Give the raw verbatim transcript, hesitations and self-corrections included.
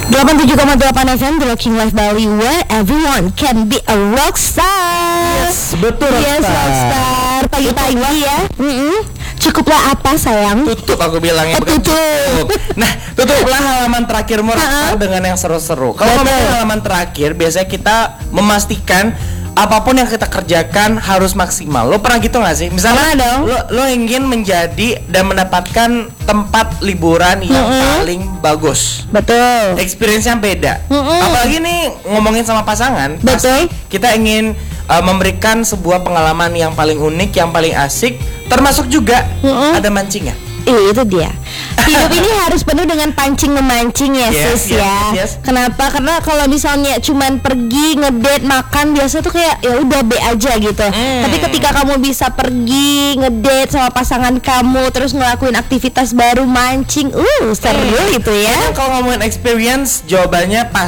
delapan puluh tujuh koma delapan F M The Rocking Life Bali, where everyone can be a rockstar. Yes, betul Yes, rockstar. rockstar. Pagi-pagi ya. Mm-mm. Cukuplah apa sayang? Tutup aku bilangnya, Eh, bukan tutup. Nah, tutuplah halaman terakhirmu rockstar dengan yang seru-seru. Kalau Betul. ngomongin halaman terakhir, biasanya kita memastikan apapun yang kita kerjakan harus maksimal. Lo pernah gitu gak sih? Misalnya Pernah dong. lo, lo ingin menjadi dan mendapatkan tempat liburan yang Mm-mm. paling bagus, Betul. experience-nya beda. Mm-mm. Apalagi nih ngomongin sama pasangan, Betul. pasti kita ingin uh, memberikan sebuah pengalaman yang paling unik, yang paling asik, termasuk juga Mm-mm. ada mancingnya. Iya, itu dia. Hidup ini harus penuh dengan pancing memancing ya, Yes, sis yes, ya. yes. Kenapa? Karena kalau misalnya cuman pergi ngedate makan biasa tuh kayak ya udah be aja gitu. Hmm. Tapi ketika kamu bisa pergi ngedate sama pasangan kamu terus ngelakuin aktivitas baru mancing, uh seru Hmm. gitu ya. Kadang kalau ngomongin experience, jawabannya pas